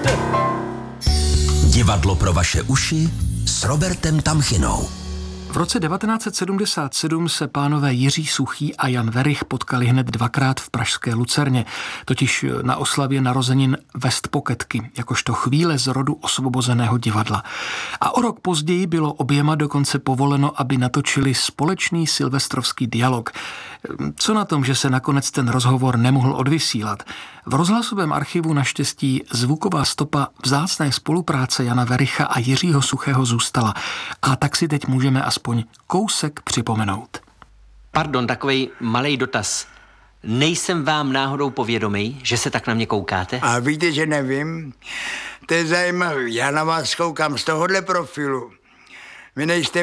Divadlo pro vaše uši s Robertem Tamchinou. V roce 1977 se pánové Jiří Suchý a Jan Werich potkali hned dvakrát v pražské Lucerně, totiž na oslavě narozenin Westpoketky, jakožto chvíle z rodu osvobozeného divadla. A o rok později bylo oběma dokonce povoleno, aby natočili společný silvestrovský dialog. Co na tom, že se nakonec ten rozhovor nemohl odvysílat? V rozhlasovém archivu naštěstí zvuková stopa vzácné spolupráce Jana Wericha a Jiřího Suchého zůstala. A tak si teď můžeme aspoň kousek připomenout. Pardon, takovej malej dotaz. Nejsem vám náhodou povědomý, že se tak na mě koukáte? A víte, že nevím? To je zajímavý. Já na vás koukám z tohohle profilu. Vy nejste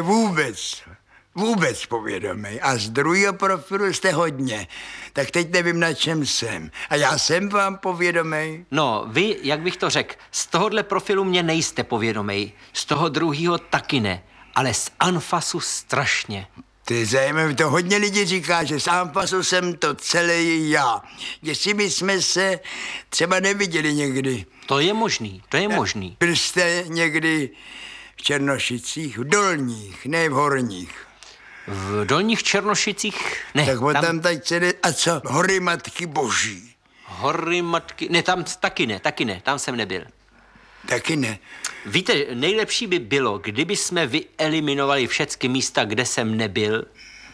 vůbec povědomý. A z druhého profilu jste hodně. Tak teď nevím, na čem jsem. A já jsem vám povědomý? No, vy, jak bych to řekl, z tohohle profilu mě nejste povědomý. Z toho druhého taky ne. Ale z anfasu strašně. To je zajímavé, to hodně lidí říká, že z anfasu jsem to celý já. Jestli my jsme se třeba neviděli někdy. To je možný. Byl jste někdy v Černošicích, v dolních, ne v horních? V dolních Černošicích ne. Tak tam teď se a co? Hory Matky Boží. Hory Matky, ne, tam taky ne, tam jsem nebyl. Taky ne. Víte, nejlepší by bylo, kdyby jsme vyeliminovali všechny místa, kde jsem nebyl.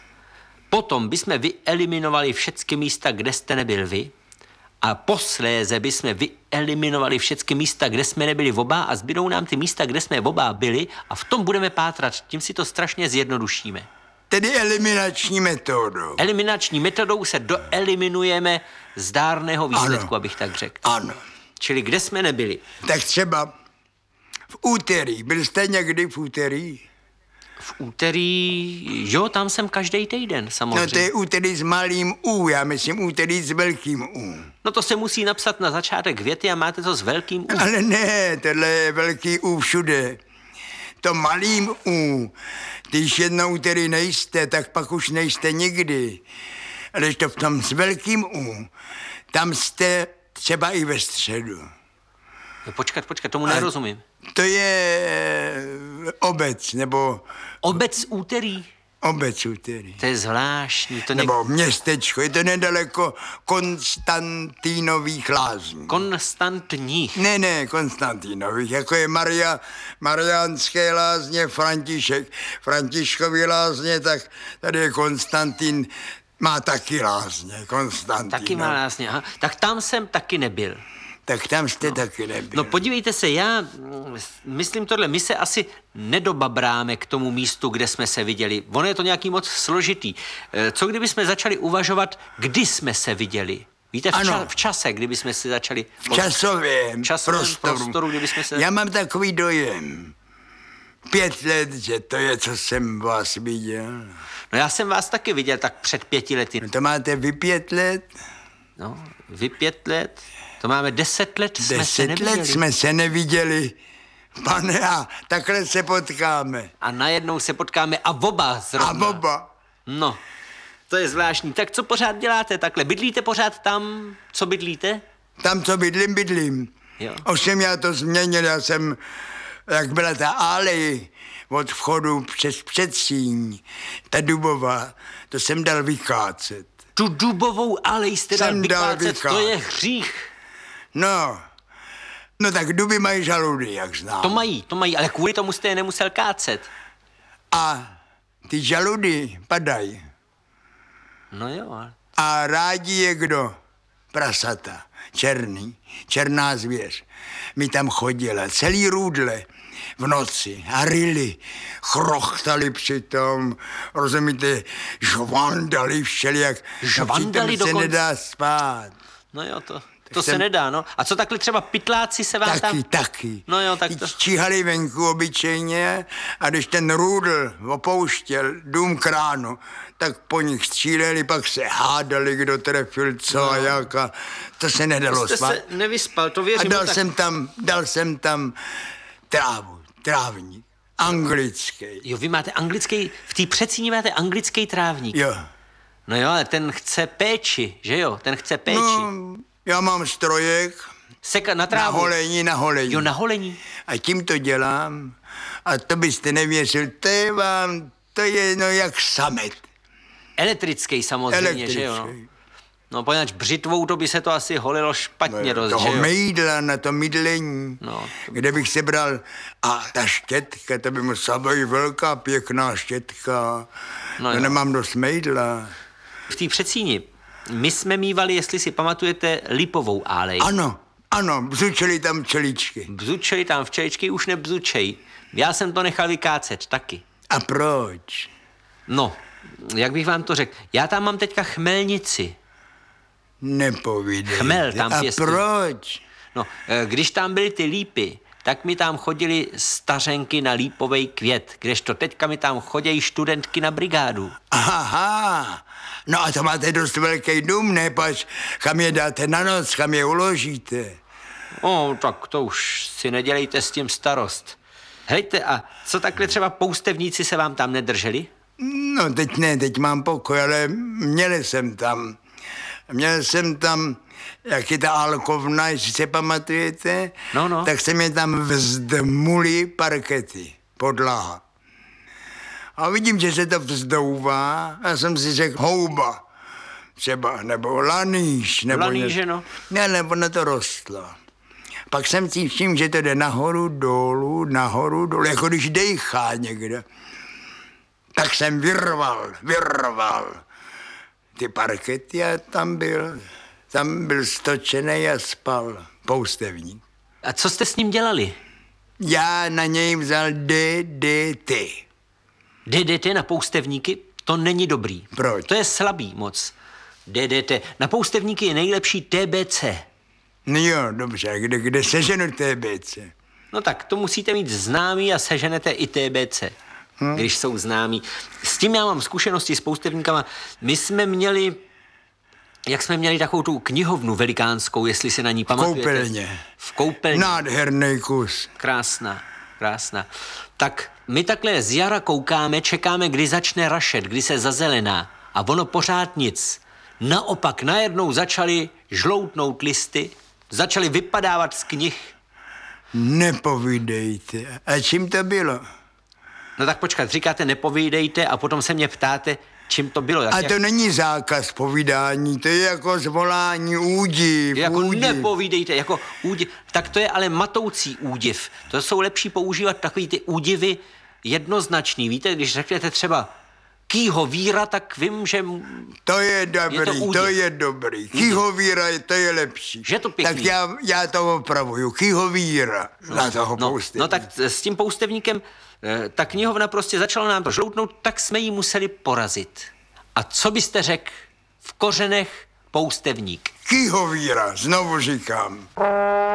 Potom bychom vyeliminovali všechny místa, kde jste nebyl vy. A posléze bychom vyeliminovali všechny místa, kde jsme nebyli oba a zbydou nám ty místa, kde jsme oba byli a v tom budeme pátrat. Tím si to strašně zjednodušíme. Tedy eliminační metodou. Eliminační metodou se doeliminujeme zdárného výsledku, ano. Abych tak řekl. Ano. Čili kde jsme nebyli? Tak třeba v úterý. Byl jste někdy v úterý? V úterý, jo, tam jsem každý týden, samozřejmě. No to je úterý s malým U, já myslím úterý s velkým U. No to se musí napsat na začátek věty a máte to s velkým U. Ale ne, tohle je velký U všude. To malým U, když jednou úterý nejste, tak pak už nejste nikdy. Ale to v tom s velkým U, tam jste třeba i ve středu. No, počkat, tomu nerozumím. To je obec, nebo... Obec úterý? Obec úterý. To je zvláštní. To nebo městečko, je to nedaleko Konstantínových lázní. Konstantních? Ne, Konstantínových, jako je Mariánské lázně, Františkovy lázně, tak tady je Konstantín, má taky lázně, Konstantín. Taky má lázně, aha. Tak tam jsem taky nebyl. Tak tam jste taky nebyl. No podívejte se, já myslím tohle, my se asi nedobabráme k tomu místu, kde jsme se viděli. Ono je to nějaký moc složitý. Co kdyby jsme začali uvažovat, kdy jsme se viděli? Víte, v čase, kdyby jsme si začali... V časovém prostoru kdyby jsme se... Já mám takový dojem. 5 let, že to je, co jsem vás viděl. No já jsem vás taky viděl tak před 5 lety. No to máte vy 5 let? No, vy 5 let? To máme 10 let, jsme se neviděli. 10 let jsme se neviděli. Pane, a takhle se potkáme. A najednou se potkáme a oba zrovna. A oba. No, to je zvláštní. Tak co pořád děláte takhle? Bydlíte pořád tam, co bydlíte? Tam, co bydlím. Jo. Ovšem já to změnil, já jsem, jak byla ta alej od vchodu přes předsíň, ta dubová, to jsem dal vykácet. Tu dubovou alej jste dal vykácet, to je hřích. No tak duby mají žaludy, jak znám. To mají, ale kvůli tomu jste je nemusel kácet. A ty žaludy padají. No jo, ale... A rádi je kdo? Prasata, černá zvěř. Mi tam chodila celý růdle v noci a ryli, chrochtali přitom, rozumíte, žvandali všelijak. Žvandali dokonce? Se nedá spát. No jo, to se nedá, no. A co takhle třeba pytláci se vám tam... Taky. No jo, tak to... Číhali venku obyčejně a když ten růdl opouštěl dům kránu, tak po nich stříleli, pak se hádali, kdo trefil co a jak a to se nedalo spát. Jste se nevyspal, to věřím. A dal jsem tam trávník, anglický. Jo, vy máte anglický, v té Předsíni máte anglický trávník. Jo. No jo, ale ten chce péči, že jo? Ten chce péči. No, já mám strojek, Sekat na Na trávu. holení, na holení. Jo, na holení. A tím to dělám. A to byste nevěřil, to je no jak samet. Elektrický samozřejmě, že jo? No, poněvadž břitvou to by se to asi holilo špatně dost, že Toho jo? mejdla na to mydlení, No, kde bych se bral. A ta štětka, to by musela být velká, pěkná štětka. No No, jo. nemám dost mejdla. V té Předsíni my jsme mívali, jestli si pamatujete, lipovou álej. Ano, bzučeli tam čeličky. Bzučej tam včeličky, už nebzučej. Já jsem to nechal vykácet taky. A proč? No, jak bych vám to řekl, já tam mám teďka chmelnici. Nepovídej. Chmel tam A pěstuju. proč? No, když tam byly ty lípy, tak mi tam chodili stařenky na lípovej květ, kdežto teďka mi tam chodějí studentky na brigádu. Aha, no a to máte dost velký dům, ne? Pač, kam je dáte na noc, kam je uložíte? No, tak to už si nedělejte s tím starost. Hejte, a co takhle třeba poustevníci se vám tam nedrželi? No teď ne, teď mám pokoj, ale měl jsem tam, jak je ta alkovna, jestli se pamatujete, No. tak se mě tam vzdmuli parkety, podlaha. A vidím, že se to vzdouvá a jsem si řekl houba třeba, nebo lanýž. Nebo Lanýže, no. Ne, nebo na to rostlo. Pak jsem si všiml, že to jde nahoru, dolů, jako když dejchá někde. Tak jsem vyrval ty parkety a tam byl stočený a spal poustevník. A co jste s ním dělali? Já na něj vzal DDT. DDT na poustevníky? To není dobrý. Proč? To je slabý moc. DDT. Na poustevníky je nejlepší TBC. No jo, dobře, kde seženu TBC? No tak, to musíte mít známý a seženete i TBC, když jsou známí. S tím já mám zkušenosti s poustevníkama. My jsme měli, jak jsme měli takovou tu knihovnu velikánskou, jestli si na ní pamatujete. Koupelně. V koupelně. Nádherný kus. Krásná. Tak my takhle z jara koukáme, čekáme, kdy začne rašet, kdy se zazelená. A ono pořád nic. Naopak najednou začaly žloutnout listy, začaly vypadávat z knih. Nepovídejte. A čím to bylo? No tak počkat, říkáte nepovídejte a potom se mě ptáte, čím to bylo. A to není zákaz povídání, to je jako zvolání údiv. Jako údiv. nepovídejte, jako údiv. Tak to je ale matoucí údiv. To jsou lepší používat takový ty údivy jednoznačný. Víte, když řeknete třeba kýho víra, tak vím, že... To je dobrý, údiv. to je dobrý. Kýhovíra, to je lepší. Že to pěkný. Tak já to opravuju. Kýhovíra na toho poustevníka. No tak s tím poustevníkem ta knihovna prostě začala nám to žloutnout, tak jsme ji museli porazit. A co byste řekl v kořenech poustevník? Kýhovíra, znovu říkám.